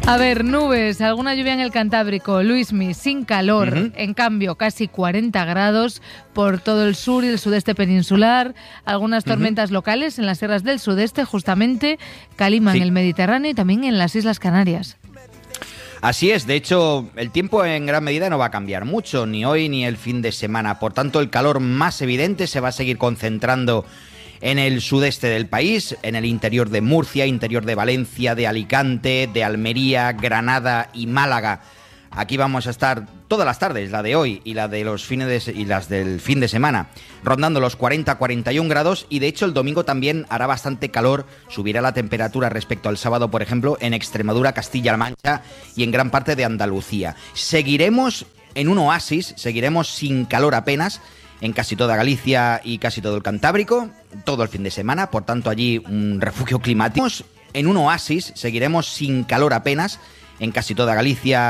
A ver, nubes, alguna lluvia en el Cantábrico, Luismi, sin calor, en cambio casi 40 grados por todo el sur y el sudeste peninsular, algunas tormentas locales en las sierras del sudeste, justamente, calima en el Mediterráneo y también en las Islas Canarias. Así es, de hecho, el tiempo en gran medida no va a cambiar mucho, ni hoy ni el fin de semana, por tanto el calor más evidente se va a seguir concentrando en el sudeste del país, en el interior de Murcia, interior de Valencia, de Alicante, de Almería, Granada y Málaga. Aquí vamos a estar todas las tardes, la de hoy y la de los y las del fin de semana, rondando los 40-41 grados y de hecho el domingo también hará bastante calor, subirá la temperatura respecto al sábado, por ejemplo, en Extremadura, Castilla-La Mancha y en gran parte de Andalucía. Seguiremos en un oasis, seguiremos sin calor apenas, en casi toda Galicia y casi todo el Cantábrico, todo el fin de semana, por tanto allí un refugio climático. En un oasis, seguiremos sin calor apenas, en casi toda Galicia